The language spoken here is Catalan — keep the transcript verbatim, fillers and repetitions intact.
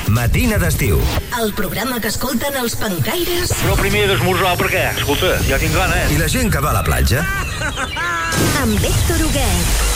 Matina d'estiu. El programa que escolten els pencaires. Però primer d'esmorzar, perquè, escolta, ja tinc gana, eh? I la gent que va a la platja. Amb Héctor Huguet.